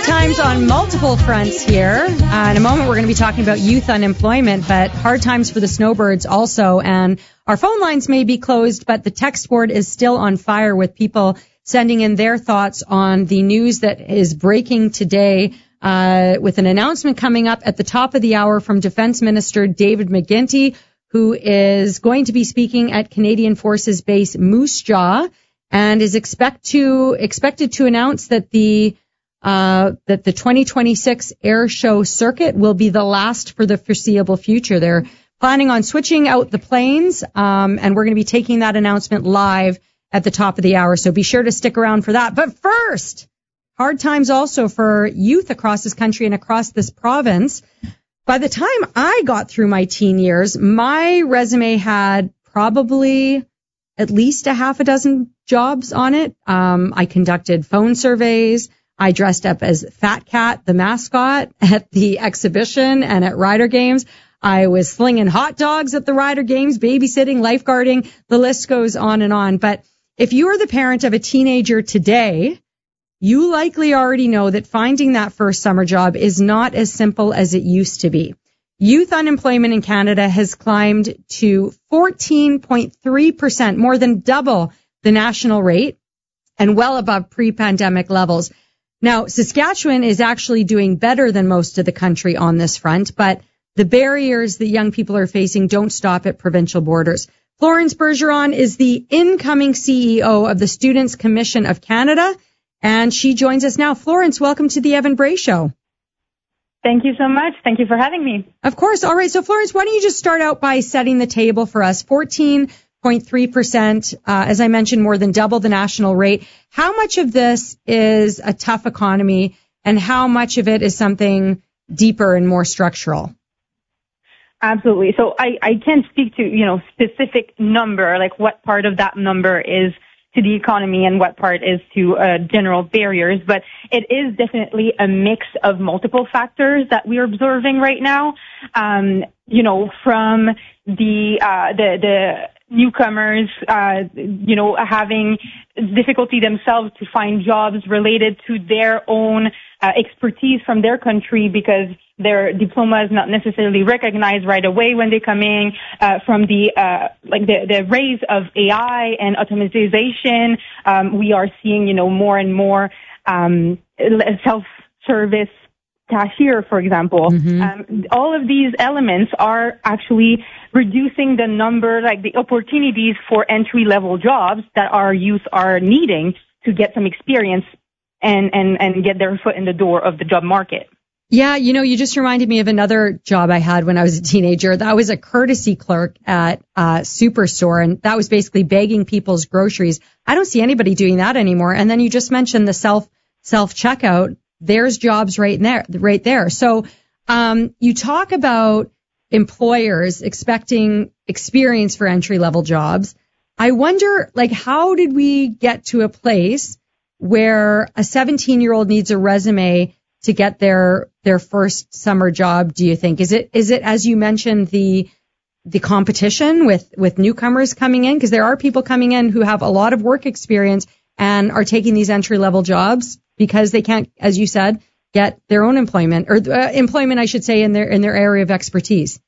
times on multiple fronts here. In a moment, we're going to be talking about youth unemployment, but hard times for the snowbirds also. And our phone lines may be closed, but the text board is still on fire with people sending in their thoughts on the news that is breaking today, with an announcement coming up at the top of the hour from Defense Minister David McGuinty, who is going to be speaking at Canadian Forces Base Moose Jaw and is expected to announce that the 2026 air show circuit will be the last for the foreseeable future. They're planning on switching out the planes, and we're going to be taking that announcement live at the top of the hour. So be sure to stick around for that. But first, hard times also for youth across this country and across this province. By the time I got through my teen years, my resume had probably at least a half a dozen jobs on it. I conducted phone surveys. I dressed up as Fat Cat, the mascot, at the exhibition and at Rider Games. I was slinging hot dogs at the Rider Games, babysitting, lifeguarding. The list goes on and on. But if you are the parent of a teenager today, you likely already know that finding that first summer job is not as simple as it used to be. Youth unemployment in Canada has climbed to 14.3%, more than double the national rate and well above pre-pandemic levels. Now, Saskatchewan is actually doing better than most of the country on this front, but the barriers that young people are facing don't stop at provincial borders. Florence Bergeron is the incoming CEO of the Students' Commission of Canada, and she joins us now. Florence, welcome to the Evan Bray Show. Thank you so much. Thank you for having me. Of course. All right. So, Florence, why don't you just start out by setting the table for us? 14.3%, as I mentioned, more than double the national rate. How much of this is a tough economy, and how much of it is something deeper and more structural? Absolutely. So I can't speak to, specific number, like what part of that number is to the economy and what part is to general barriers, but it is definitely a mix of multiple factors that we're observing right now. From the newcomers, having difficulty themselves to find jobs related to their own expertise from their country because their diploma is not necessarily recognized right away when they come in, from the rise of AI and automatization. We are seeing, more and more self-service cashier, for example. Mm-hmm. All of these elements are actually reducing the number, the opportunities for entry-level jobs that our youth are needing to get some experience and get their foot in the door of the job market. Yeah, you just reminded me of another job I had when I was a teenager. That was a courtesy clerk at a superstore, and that was basically bagging people's groceries. I don't see anybody doing that anymore. And then you just mentioned the self-checkout. There's jobs right there. So, you talk about employers expecting experience for entry-level jobs. I wonder, how did we get to a place where a 17-year-old needs a resume to get their first summer job, do you think? Is it, as you mentioned, the competition with newcomers coming in? Because there are people coming in who have a lot of work experience and are taking these entry-level jobs because they can't, as you said, get their own employment, or employment, I should say, in their area of expertise.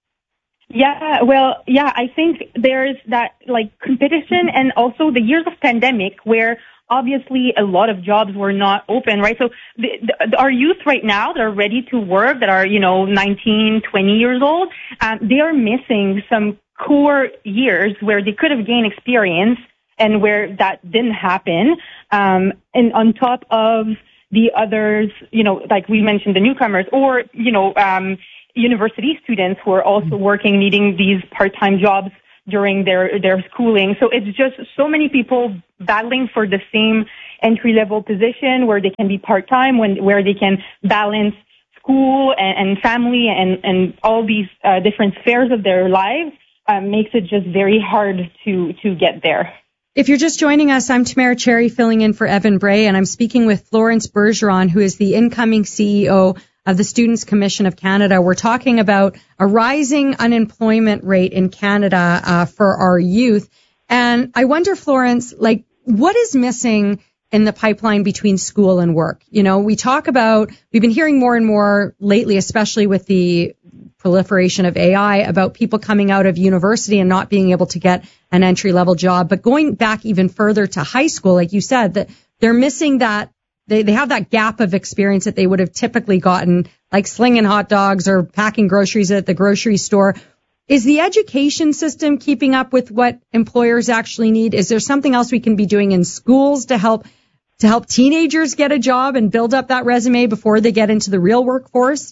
Yeah, well, yeah, I think there's that competition, and also the years of pandemic where obviously a lot of jobs were not open, right? So our youth right now that are ready to work, that are, 19, 20 years old, they are missing some core years where they could have gained experience and where that didn't happen. And on top of the others, we mentioned the newcomers, or, university students who are also working, needing these part-time jobs during their schooling. So it's just so many people battling for the same entry-level position where they can be part-time, where they can balance school and family and all these different spheres of their lives, makes it just very hard to get there. If you're just joining us, I'm Tamara Cherry filling in for Evan Bray, and I'm speaking with Florence Bergeron, who is the incoming CEO of the Students' Commission of Canada. We're talking about a rising unemployment rate in Canada for our youth. And I wonder, Florence, what is missing in the pipeline between school and work? You know, we've been hearing more and more lately, especially with the proliferation of AI, about people coming out of university and not being able to get an entry-level job. But going back even further to high school, like you said, that they're missing that, they have that gap of experience that they would have typically gotten, like slinging hot dogs or packing groceries at the grocery store. Is the education system keeping up with what employers actually need? Is there something else we can be doing in schools to help teenagers get a job and build up that resume before they get into the real workforce?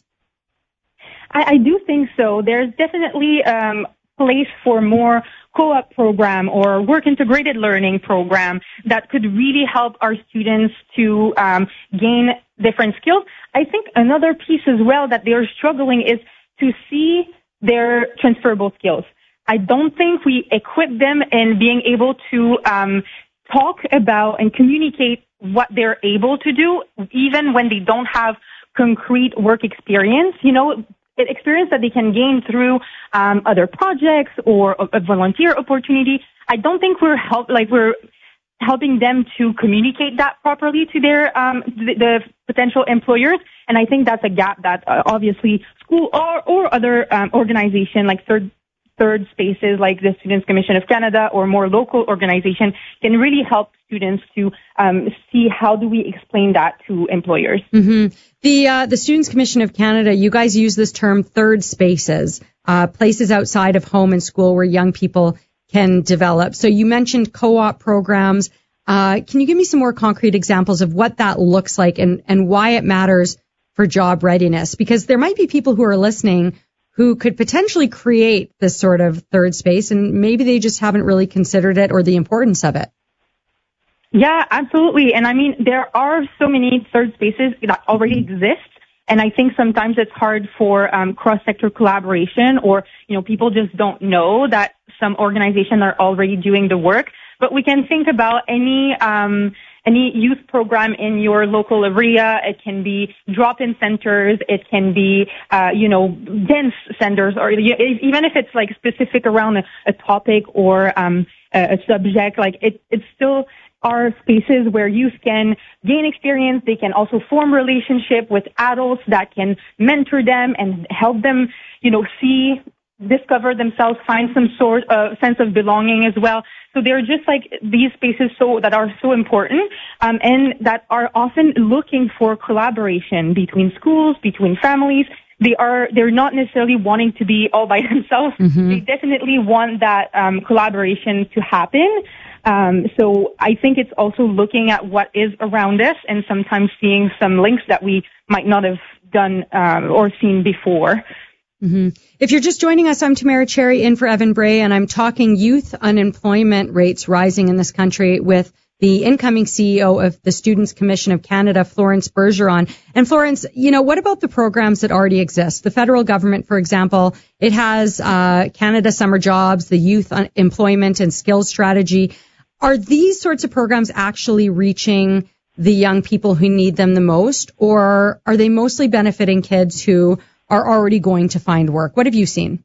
I do think so. There's definitely place for more co-op program or work integrated learning program that could really help our students to gain different skills. I think another piece as well that they're struggling is to see their transferable skills. I don't think we equip them in being able to talk about and communicate what they're able to do, even when they don't have concrete work experience, you know, experience that they can gain through other projects or a volunteer opportunity. I don't think we're helping them to communicate that properly to their the potential employers, and I think that's a gap that obviously school or other organization like third spaces like the Students Commission of Canada or more local organization can really help students to see how do we explain that to employers. Mm-hmm. The Students Commission of Canada, you guys use this term third spaces, places outside of home and school where young people can develop. So you mentioned co-op programs. Can you give me some more concrete examples of what that looks like and why it matters for job readiness? Because there might be people who are listening who could potentially create this sort of third space, and maybe they just haven't really considered it or the importance of it. Yeah, absolutely. And I mean, there are so many third spaces that already exist. And I think sometimes it's hard for cross-sector collaboration, or, you know, people just don't know that some organizations are already doing the work. But we can think about any youth program in your local area. It can be drop-in centers. It can be, dance centers, or even if it's like specific around a topic or a subject, like it's still are spaces where youth can gain experience. They can also form relationship with adults that can mentor them and help them, discover themselves, find some sort of sense of belonging as well. So they're just like these spaces that are so important, and that are often looking for collaboration between schools, between families. They're not necessarily wanting to be all by themselves. Mm-hmm. They definitely want that collaboration to happen. So I think it's also looking at what is around us and sometimes seeing some links that we might not have done or seen before. Mm-hmm. If you're just joining us, I'm Tamara Cherry in for Evan Bray, and I'm talking youth unemployment rates rising in this country with the incoming CEO of the Students Commission of Canada, Florence Bergeron. And Florence, what about the programs that already exist? The federal government, for example, it has Canada Summer Jobs, the Youth Employment and Skills Strategy. Are these sorts of programs actually reaching the young people who need them the most, or are they mostly benefiting kids who are already going to find work? What have you seen?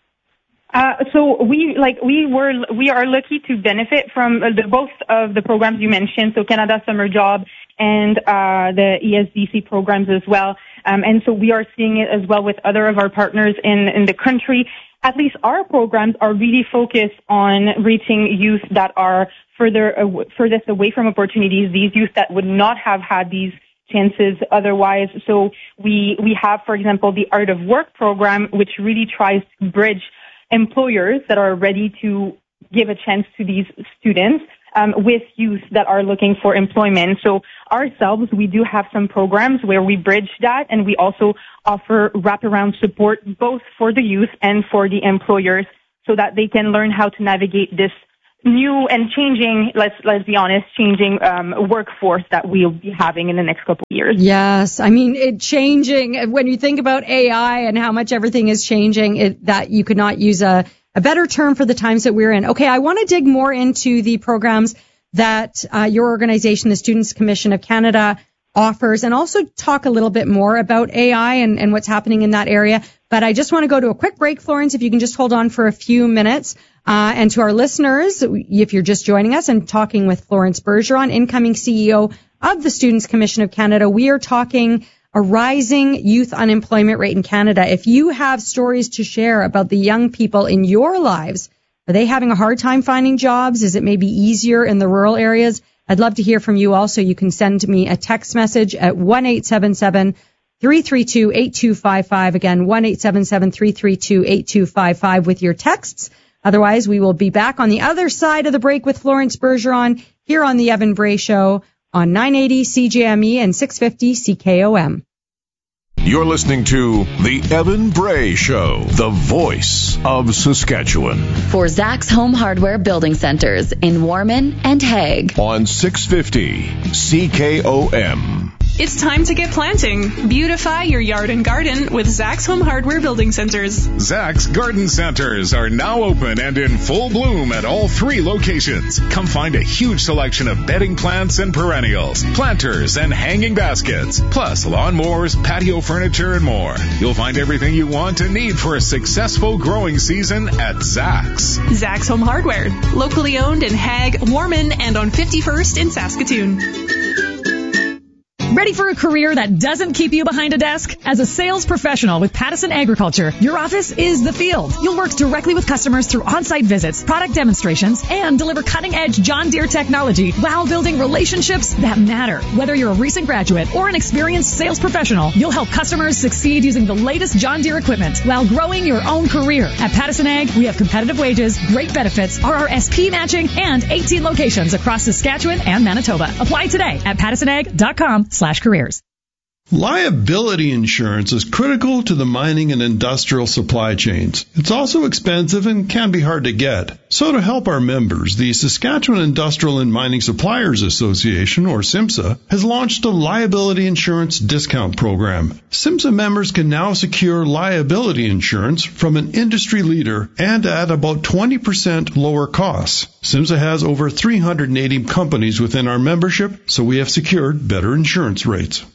So we are lucky to benefit from both of the programs you mentioned, so Canada Summer Job and the ESDC programs as well. And so we are seeing it as well with other of our partners in the country. At least our programs are really focused on reaching youth that are furthest away from opportunities, these youth that would not have had these chances otherwise. So we have, for example, the Art of Work program, which really tries to bridge employers that are ready to give a chance to these students with youth that are looking for employment. So ourselves, we do have some programs where we bridge that, and we also offer wraparound support both for the youth and for the employers so that they can learn how to navigate this new and changing, let's be honest, changing workforce that we'll be having in the next couple of years. Yes, I mean, changing, when you think about AI and how much everything is changing, that you could not use a better term for the times that we're in. Okay, I want to dig more into the programs that your organization, the Students Commission of Canada, offers, and also talk a little bit more about AI and what's happening in that area. But I just want to go to a quick break, Florence, if you can just hold on for a few minutes. And to our listeners, if you're just joining us, I'm talking with Florence Bergeron, incoming CEO of the Students' Commission of Canada. We are talking a rising youth unemployment rate in Canada. If you have stories to share about the young people in your lives, are they having a hard time finding jobs? Is it maybe easier in the rural areas? I'd love to hear from you also. You can send me a text message at 1-877-332-8255. Again, 1-877-332-8255 with your texts. Otherwise, we will be back on the other side of the break with Florence Bergeron here on the Evan Bray Show on 980 CJME and 650 CKOM. You're listening to The Evan Bray Show, the voice of Saskatchewan. For Zach's Home Hardware Building Centers in Warman and Hague. On 650 CKOM. It's time to get planting. Beautify your yard and garden with Zach's Home Hardware Building Centers. Zach's Garden Centers are now open and in full bloom at all 3 locations. Come find a huge selection of bedding plants and perennials, planters and hanging baskets, plus lawnmowers, patio furniture, and more. You'll find everything you want and need for a successful growing season at Zach's. Zach's Home Hardware, locally owned in Hague, Warman, and on 51st in Saskatoon. Ready for a career that doesn't keep you behind a desk? As a sales professional with Pattison Agriculture, your office is the field. You'll work directly with customers through on-site visits, product demonstrations, and deliver cutting-edge John Deere technology while building relationships that matter. Whether you're a recent graduate or an experienced sales professional, you'll help customers succeed using the latest John Deere equipment while growing your own career. At Pattison Ag, we have competitive wages, great benefits, RRSP matching, and 18 locations across Saskatchewan and Manitoba. Apply today at pattisonag.com/careers. Liability insurance is critical to the mining and industrial supply chains. It's also expensive and can be hard to get. So to help our members, the Saskatchewan Industrial and Mining Suppliers Association, or SIMSA, has launched a liability insurance discount program. SIMSA members can now secure liability insurance from an industry leader and at about 20% lower costs. SIMSA has over 380 companies within our membership, so we have secured better insurance rates.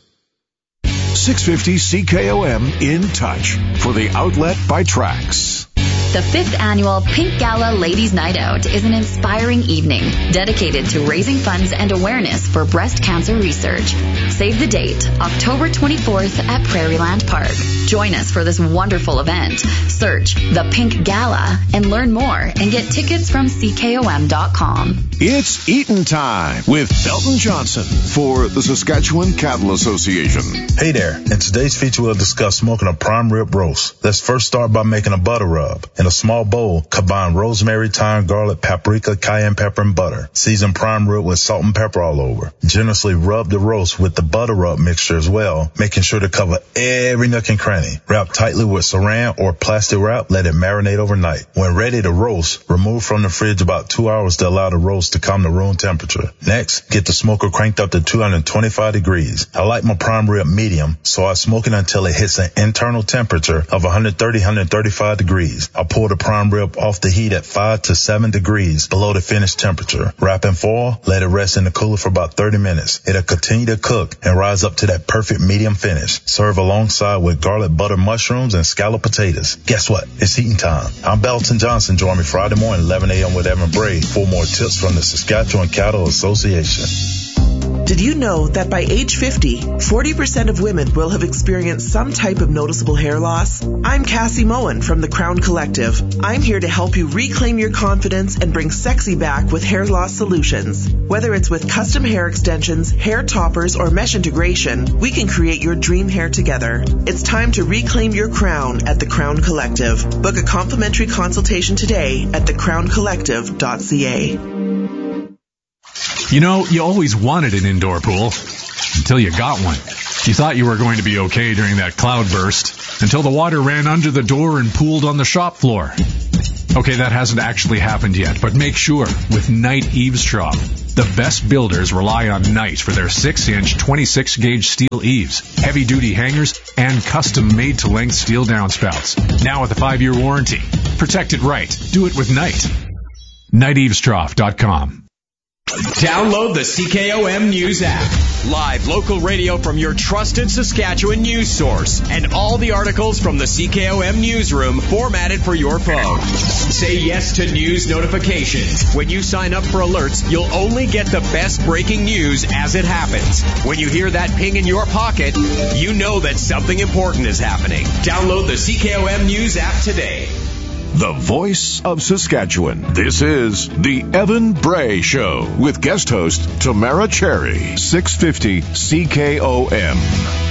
650 CKOM in touch for the outlet by Trax. The 5th annual Pink Gala Ladies Night Out is an inspiring evening dedicated to raising funds and awareness for breast cancer research. Save the date, October 24th at Prairieland Park. Join us for this wonderful event. Search The Pink Gala and learn more and get tickets from CKOM.com. It's Eatin' Time with Belton Johnson for the Saskatchewan Cattle Association. Hey there. In today's feature, we'll discuss smoking a prime rib roast. Let's first start by making a butter rub. In a small bowl, combine rosemary, thyme, garlic, paprika, cayenne pepper, and butter. Season prime rib with salt and pepper all over. Generously rub the roast with the butter rub mixture as well, making sure to cover every nook and cranny. Wrap tightly with saran or plastic wrap. Let it marinate overnight. When ready to roast, remove from the fridge about 2 hours to allow the roast to come to room temperature. Next, get the smoker cranked up to 225 degrees. I like my prime rib medium, so I smoke it until it hits an internal temperature of 130-135 degrees. I pour the prime rib off the heat at 5 to 7 degrees below the finished temperature. Wrap in foil, let it rest in the cooler for about 30 minutes. It'll continue to cook and rise up to that perfect medium finish. Serve alongside with garlic butter mushrooms and scalloped potatoes. Guess what? It's eating time. I'm Belton Johnson. Join me Friday morning, 11 a.m. with Evan Bray for more tips from the Saskatchewan Cattle Association. Did you know that by age 50, 40% of women will have experienced some type of noticeable hair loss? I'm Cassie Moen from the Crown Collective. I'm here to help you reclaim your confidence and bring sexy back with hair loss solutions. Whether it's with custom hair extensions, hair toppers, or mesh integration, we can create your dream hair together. It's time to reclaim your crown at the Crown Collective. Book a complimentary consultation today at thecrowncollective.ca. You know, you always wanted an indoor pool until you got one. You thought you were going to be okay during that cloudburst until the water ran under the door and pooled on the shop floor. Okay, that hasn't actually happened yet, but make sure with Knight Eavesdrop. The best builders rely on Knight for their 6-inch 26-gauge steel eaves, heavy-duty hangers, and custom made-to-length steel downspouts. Now with a 5-year warranty. Protect it right. Do it with Knight. KnightEavesdrop.com. Download the CKOM News app. Live local radio from your trusted Saskatchewan news source. And all the articles from the CKOM newsroom formatted for your phone. Say yes to news notifications. When you sign up for alerts, you'll only get the best breaking news as it happens. When you hear that ping in your pocket, you know that something important is happening. Download the CKOM News app today. The voice of Saskatchewan. This is the Evan Bray Show with guest host Tamara Cherry. 650 CKOM.